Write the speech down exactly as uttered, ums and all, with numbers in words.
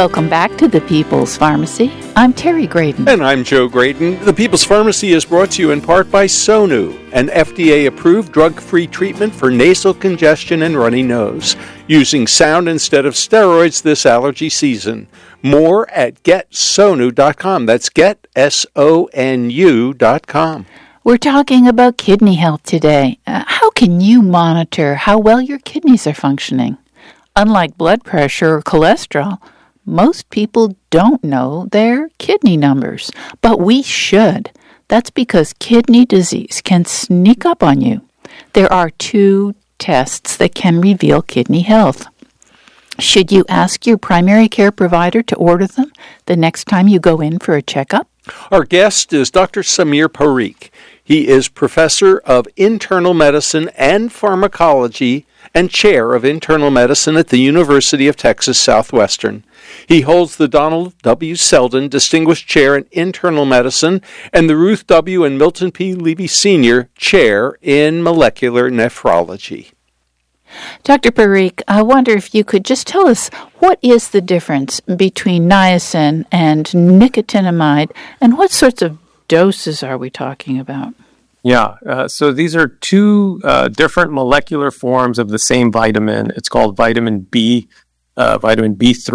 Welcome back to the People's Pharmacy. I'm Terry Graydon. And I'm Joe Graydon. The People's Pharmacy is brought to you in part by Sonu, an F D A-approved drug-free treatment for nasal congestion and runny nose, using sound instead of steroids this allergy season. More at get sonu dot com. That's get, S O N U dot com. We're talking about kidney health today. Uh, how can you monitor how well your kidneys are functioning? Unlike blood pressure or cholesterol, most people don't know their kidney numbers, but we should. That's because kidney disease can sneak up on you. There are two tests that can reveal kidney health. Should you ask your primary care provider to order them the next time you go in for a checkup? Our guest is Doctor Samir Parikh. He is professor of internal medicine and pharmacology and chair of internal medicine at the University of Texas Southwestern. He holds the Donald W. Selden Distinguished Chair in Internal Medicine and the Ruth W. and Milton P. Levy Senior Chair in Molecular Nephrology. Doctor Parikh, I wonder if you could just tell us what is the difference between niacin and nicotinamide, and what sorts of doses are we talking about? Yeah, uh, so these are two uh, different molecular forms of the same vitamin. It's called vitamin B, uh, vitamin B three.